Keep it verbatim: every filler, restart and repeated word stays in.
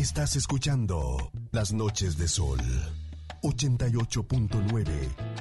Estás escuchando Las Noches de Sol, ochenta y ocho punto nueve